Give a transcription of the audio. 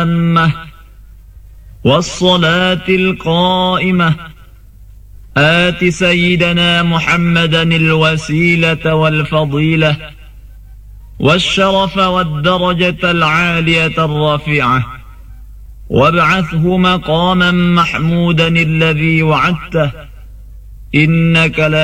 التامة والصلاة القائمة آت سيدنا محمدا الوسيلة والفضيلة والشرف والدرجة العالية الرفيعة وابعثه مقاما محمودا الذي وعدته إنك لا